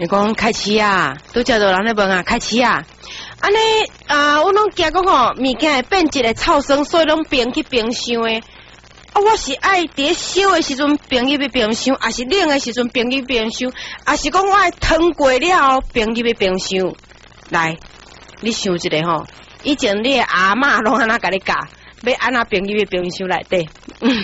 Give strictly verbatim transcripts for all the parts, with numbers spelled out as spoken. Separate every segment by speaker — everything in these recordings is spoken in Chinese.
Speaker 1: 你讲开市啊，拄则有人咧问啊，开市啊，安尼啊，我拢惊讲吼，物件会变一个臭酸，所以拢冰去冰箱诶。啊，我是爱伫烧诶时阵冰入去冰箱，还是冷诶时阵冰入去冰箱，还是讲我爱汤过了后冰入去冰箱？来，你想一下吼，以前你诶阿嬷拢安那甲你教，要安那冰入去冰箱内底？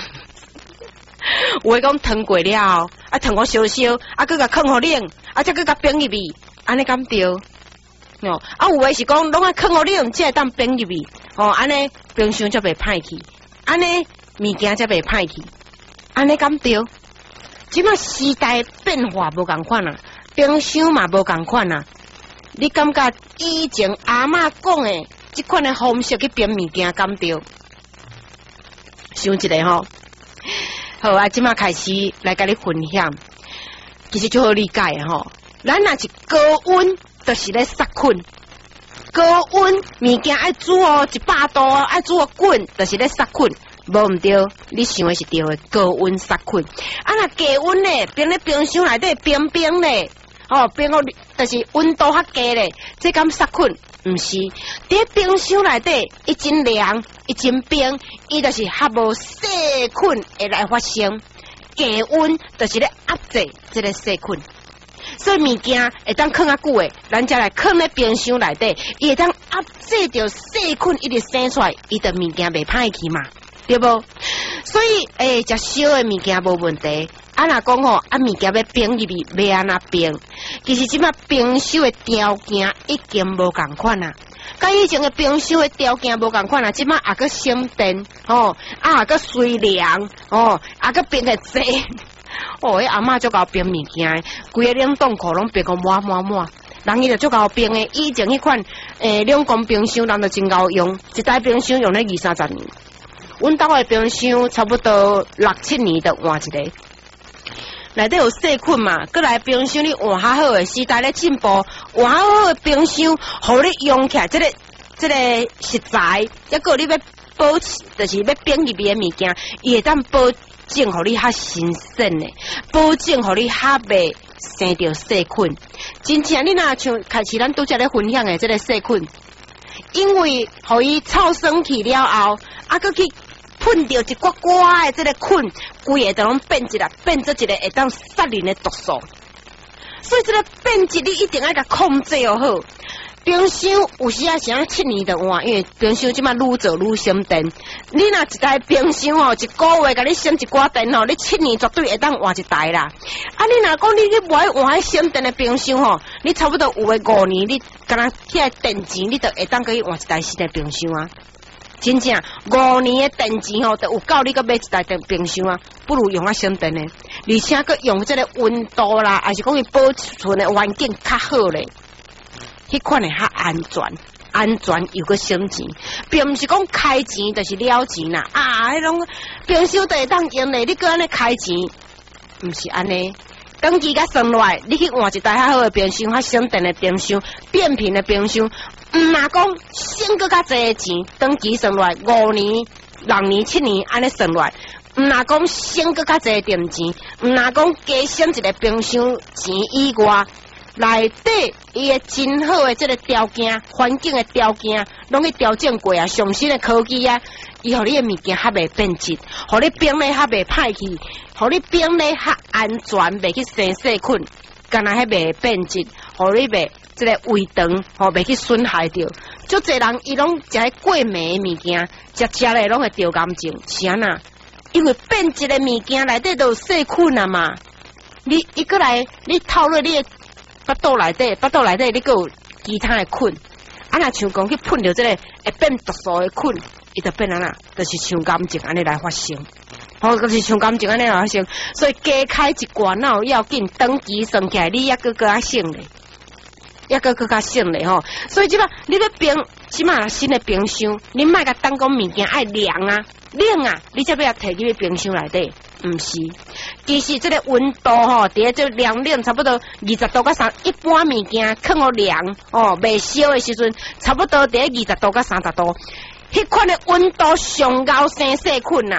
Speaker 1: 有诶讲汤过了后，啊汤我烧烧，啊佮甲放互冷，啊则佮甲冰入去，安尼敢对？哦，啊有诶是讲拢爱放互冷，才会当冰入去，哦安尼冰箱才袂歹去，安尼物件才袂歹去，安尼敢对？即摆时代变化无共款啊，冰箱嘛无共款啊。你感觉以前阿嬷讲诶即款诶方式去冰物件敢对？想一下吼。好啊，即马开始来甲你分享，其实就好理解诶吼。咱若是高温，就是咧杀菌。高温物件爱煮哦，一百度爱煮哦滚，就是咧杀菌，无毋对。你想诶是对诶，高温杀菌。啊，若低温咧，冰咧冰箱内底冰冰咧，哦，冰到就是温度较低咧，这敢杀菌？毋是，伫冰箱内底，伊真凉，伊真冰，伊就是较无细菌会来发生。低温就是咧压制这个细菌，所以物件会当放较久诶，咱才来放咧冰箱内底，伊会当压制着细菌一直生出来，伊的物件袂歹去嘛，对无？所以诶，食烧诶物件无问题。啊，若讲吼，啊物件要冰入去，要安那冰？其实即摆冰箱诶条件已经无共款啦，甲以前诶冰箱诶条件无共款啦。即摆也个省电，哦，啊也个水凉，哦，也个冰个济。哦，迄阿嬷足够冰物件，规个冷冻库拢冰个满满满。人伊就足够冰诶，以前迄款诶两公冰箱，人就真够用，一台冰箱用咧二三十年。阮兜诶冰箱差不多六七年就换一个。内底有细菌嘛，过来冰箱你换较好诶，时代咧进步，换较好诶冰箱，互你用起来，即、这个即、这个食材，抑个你要保持，就是要冰入去诶物件，伊会当保证互你较新鲜诶，保证互你较袂生着细菌。真正你若像开始咱拄则咧分享诶即个细菌，因为互伊臭酸去了后，啊佮去。喷到一刮刮的这个菌，规个都拢变一个，变做一个会当杀人的毒素。所以这个变质你一定要甲控制哦好。冰箱有时啊想七年就换，因为冰箱即摆愈做愈省电。你若一台冰箱吼，一个月甲你省一寡电吼，你七年绝对会当换一台啦。啊，你若讲你你不爱换迄省电的冰箱吼，你差不多有诶五年，你敢若迄个电钱，你就会当可以换一台新的冰箱啊。真正五年的电钱吼，就有够你个买一台电冰箱啊，不如用啊省电的，而且佮用这个温度啦，还是讲伊保存的环境较好咧，迄款的较安全，安全又佮省钱，并毋是讲开钱就是了钱啦，啊，迄种冰箱就会当用咧，你佮安尼开钱，毋是安尼。登记甲算落来，你去换一台较好的冰箱，较省电的冰箱，变频的冰箱，毋若讲省搁较济钱，登记算落来五年、六年、七年安尼算落来，毋若讲省搁较济电钱，毋若讲加省一个冰箱钱以外，内底伊个真好的即个条件、环境的条件，拢去调整过啊，上新的科技啊，伊互你的物件较袂变质，互你冰咧较袂歹去。互你冰咧较安全，袂去生细菌，干那迄袂变质，互你袂即个胃肠，吼袂去损害着。足侪人伊拢食迄过霉物件，食食咧拢会得癌症，是安那？因为变质的物件内底都有细菌啊嘛。你伊过来，你透入你的腹肚内底，腹肚内底你佫有其他的菌，啊若像讲去喷着即个会变毒素的菌，伊就变安那，就是像癌症安尼来发生。吼、哦，就是像感情安尼来省，所以加开一寡哪有要紧，登记算起来你抑搁搁较省咧，抑搁搁较省咧吼。所以即摆你要冰，即摆新的冰箱，你莫甲当讲物件爱凉啊、冷啊，你才要摕入去冰箱内底，毋是。其实即个温度吼，伫即凉冷差不多二十度到三，一般物件放互凉哦，未烧的时阵，差不多伫二十度到三十度，迄款的温度上高生细菌啊。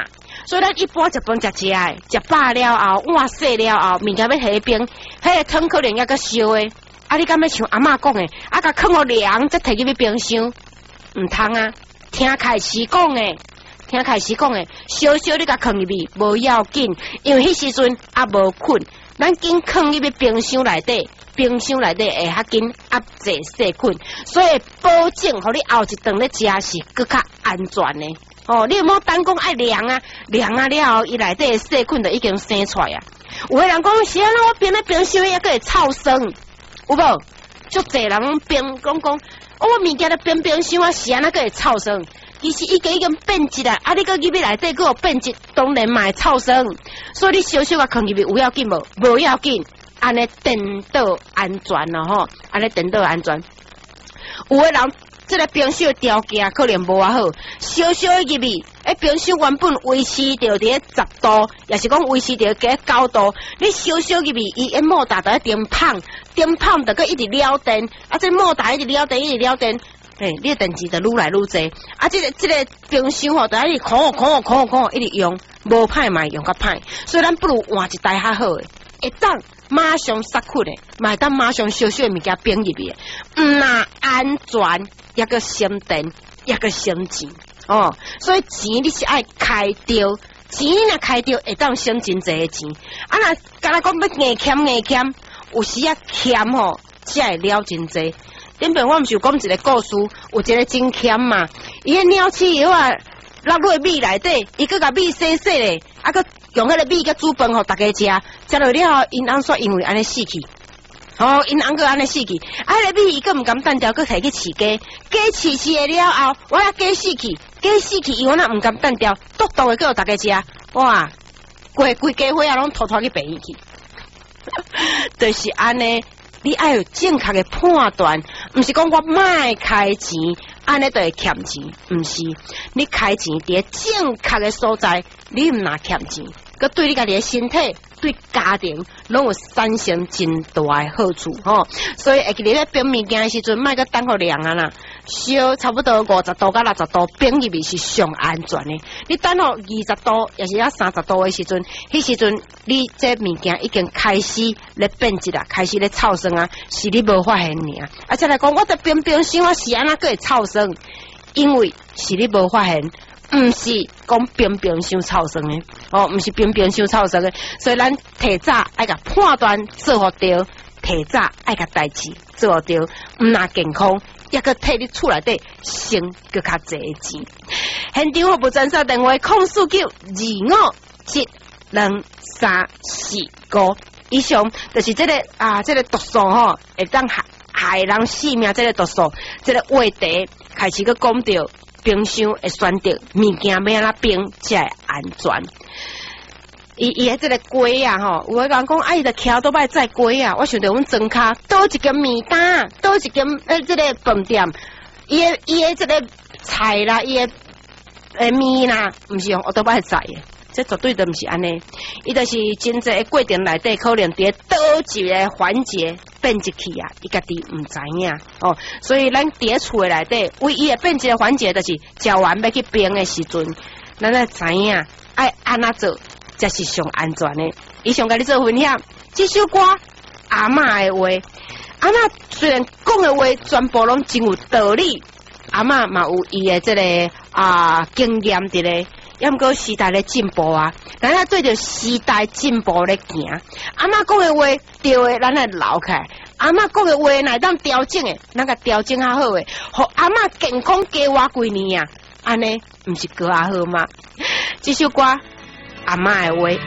Speaker 1: 所以咱一般食饭食食诶，食饱了后，碗洗了后，物件要下冰，迄个汤可能抑个烧诶。啊，你敢要像阿嬷讲诶，啊，甲放互凉再摕入去冰箱，毋通啊！听开始讲诶，听开始讲诶，小小你甲放入去无要紧，因为迄时阵啊无困，咱紧放入去冰箱内底，冰箱内底会较紧压制细菌，所以保证互你后一顿咧食是更较安全诶。哦，你有冇等讲爱凉啊？凉啊了后，伊内底诶细菌就已经生出来啊。有诶人讲是啊，我冰咧冰箱抑个会臭酸。有无？足侪人冰讲讲，我物件咧冰冰箱啊，是安那个会臭酸。其实伊个已经变质啦，啊，你个入去内底个有变质，当然嘛会臭酸。所以你小小个放入去有要紧无？无要紧，安尼颠倒安全咯吼，安尼颠倒安全。有诶人即个冰箱条件可能无啊好，小小入去，诶，冰箱原本维持着伫十度，也是讲维持着个九度，你小小入去，伊一莫打在点胖，点胖就个一直撩电，啊，这莫打一直撩电，一直撩电，嘿，你电池就愈来愈济，啊，这个这个冰箱吼，就一直空空空空一直用，无歹嘛用较歹，所以咱不如换一台较好诶，会当马上杀菌诶，嘛会当马上小小诶物件冰入去，毋那安全。一个省电，一个省钱哦，所以钱你是爱开掉，钱若开掉会当省真济钱。啊，若敢若讲要硬欠硬欠，有时啊欠吼，才会了真济。顶边我毋是有讲一个故事，有一个真欠嘛，伊个鸟鼠药啊落落米内底，伊搁甲米洗洗咧，啊，搁用迄个米甲煮饭互大家食，食落了后，因翁煞因为安尼死去。哦，因翁个安尼死去，啊，迄个米伊个毋甘单调，佮摕去饲鸡，鸡饲饲了后，我啊鸡死去，鸡死去，伊我若毋甘单调，笃笃的佮大家食，哇，规规家伙啊拢拖拖去病院去，就是安尼，你爱有正确的判断，毋是讲我卖开钱，安尼就会欠钱，毋是，你开钱伫正确的所在，你毋若欠钱，佮对你家己的身体。对家庭拢有产生真大的好处吼，所以会记得咧冰物件的时阵，莫个等互凉啊啦，烧差不多五十度到六十度，冰入去是上安全的。你等互二十度，也是啊三十度的时阵，迄时阵你这物件已经开始咧变质啦，开始咧臭酸啊，是你无发现尔。啊，再来讲，我在冰冰箱我是安那个会臭酸，因为是你无发现。毋是讲冰冰箱臭酸的，哦，毋是冰冰箱臭酸的，所以咱提早爱甲判断做好对，提早爱甲代志做好对，毋那健康，抑个替你厝内底省搁较济钱。现场服务专线电话：空四九二五七两三四五以上，就是这个啊，这个毒素吼，会当害害人性命，这个毒素，这个话题开始个讲到。冰箱会选择物件要安怎冰才会安全。伊伊迄这个鸡啊吼，有个人讲，啊伊着徛倒摆载鸡啊，我想着阮庄骹倒一间面摊，倒一间诶这个饭店，伊诶伊诶这个菜啦，伊诶诶面啦，毋是用倒摆载诶，这绝对都毋是安尼。伊就是真济过程内底，可能伫倒一个环节。变质去啊，伊家己毋知影哦，所以咱伫厝诶内底，唯一诶变质诶环节，就是食完要去冰诶时阵，咱才知影爱安怎做才是上安全诶。以上甲你做分享，这首歌阿嬷诶话，阿嬷虽然讲诶话全部拢真有道理，阿嬷嘛有伊诶这个啊经验伫咧。要毋过时代咧进步啊，咱要对着时代进步咧行。阿嬷讲诶话对诶，咱来留起来；阿嬷讲诶话乃当调整诶，咱甲调整较好诶，互阿嬷健康加活几年啊，安尼毋是更较好吗？这首歌阿嬷诶话，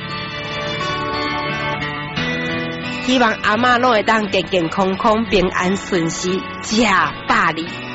Speaker 1: 希望阿嬷拢会当健健康康、平安顺遂、食百里。